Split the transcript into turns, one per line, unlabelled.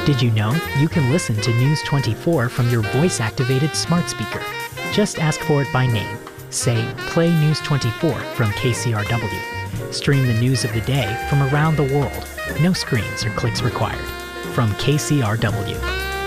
Did you know you can listen to News 24 from your voice-activated smart speaker? Just ask for it by name. Say, "Play News 24 from KCRW." Stream the news of the day from around the world. No screens or clicks required. From KCRW.